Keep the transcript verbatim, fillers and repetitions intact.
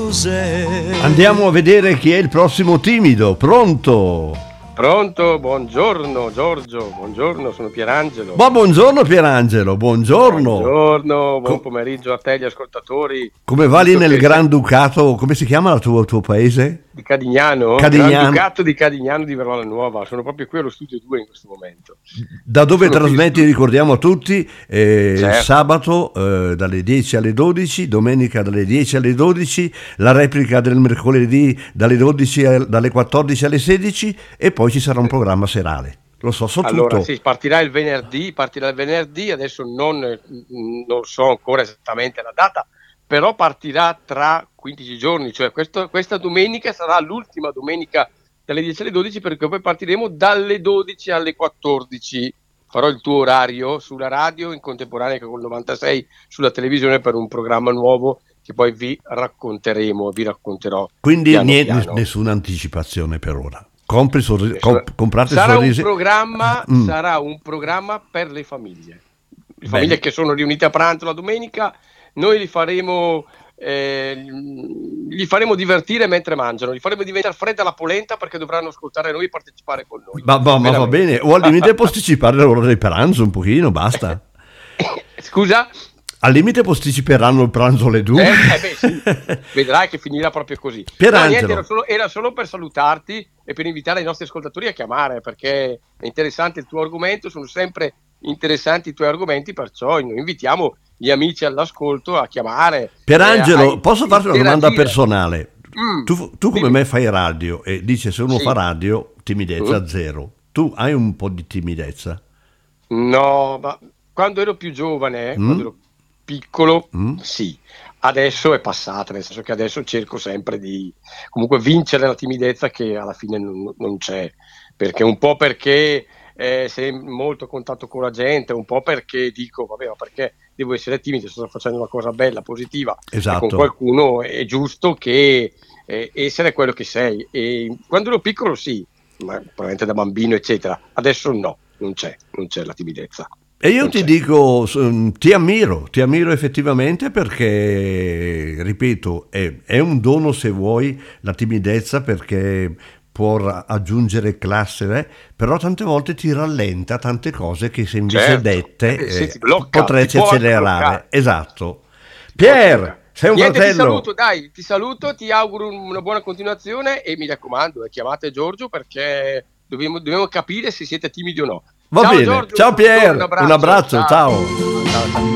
cos'è. Andiamo a vedere chi è il prossimo timido. Pronto? Pronto, buongiorno Giorgio, buongiorno, sono Pierangelo. Ma buongiorno Pierangelo, buongiorno. Buongiorno, buon Co- pomeriggio a te gli ascoltatori. Come va lì Tutto nel che- Granducato? Come si chiama il tuo, tuo paese? Di Cadignano? Cadignano. Granducato di Cadignano di Verona Nuova, sono proprio qui allo studio due in questo momento. Da dove Sono qui in trasmetti, studio. ricordiamo a tutti, eh, il Certo. sabato eh, dalle dieci alle dodici, domenica dalle dieci alle dodici, la replica del mercoledì dalle dodici a- dalle quattordici alle sedici e poi ci sarà un programma serale. Lo so, so Allora, tutto. sì, partirà il venerdì, partirà il venerdì, adesso non, non so ancora esattamente la data, però partirà tra quindici giorni, cioè questo- questa domenica sarà l'ultima domenica dalle dieci alle dodici, perché poi partiremo dalle dodici alle quattordici. Farò il tuo orario sulla radio in contemporanea con il novantasei sulla televisione per un programma nuovo che poi vi racconteremo, vi racconterò. Quindi piano niente- piano. nessuna anticipazione per ora. Compri sorri- Nessuna- comp- comprate sarà sorrisi. un programma, Mm. sarà un programma per le famiglie. Le Bene. famiglie che sono riunite a pranzo la domenica, noi li faremo, eh, li faremo divertire mentre mangiano, li faremo diventare fredda la polenta perché dovranno ascoltare noi e partecipare con noi. Ma, ma- ma va Veramente. bene, o al limite posticipare l'ora del pranzo un pochino, basta. Scusa? Al limite posticiperanno il pranzo alle due. Eh, eh beh, sì. Vedrai che finirà proprio così. Pierangelo. No, niente, era, solo, era solo per salutarti e per invitare i nostri ascoltatori a chiamare, perché è interessante il tuo argomento, sono sempre interessanti i tuoi argomenti, perciò noi invitiamo gli amici all'ascolto a chiamare. Pierangelo, eh, a posso farti una domanda interagire. personale? Mm, Tu, tu come dimmi. me fai radio e dice se uno Sì. fa radio, timidezza Mm. zero. Tu hai un po' di timidezza? No, ma quando ero più giovane, Mm. quando ero piccolo, Mm. sì. Adesso è passata, nel senso che adesso cerco sempre di comunque vincere la timidezza che alla fine non, non c'è, perché un po' perché eh, sei molto a contatto con la gente, un po' perché dico, vabbè, ma perché devo essere timido, sto facendo una cosa bella, positiva, e Esatto. con qualcuno è giusto che eh, essere quello che sei. E quando ero piccolo sì, ma probabilmente da bambino, eccetera. Adesso no, non c'è, non c'è la timidezza. E io Non ti c'è. dico, s- ti ammiro, ti ammiro effettivamente perché, ripeto, è, è un dono se vuoi la timidezza perché può ra- aggiungere classe, eh, però tante volte ti rallenta tante cose che se invece Certo. dette Eh, sì, eh, ti blocca, potresti ti può anche accelerare. bloccare. Esatto. Pier, sei un Niente, ti fratello. saluto, dai, ti saluto, ti auguro un- una buona continuazione e mi raccomando, eh, chiamate Giorgio perché dobbiamo, dobbiamo capire se siete timidi o no. Va Ciao bene. Giorgio, Ciao un saluto, Pier, un abbraccio, un abbraccio, ciao. Ciao, ciao.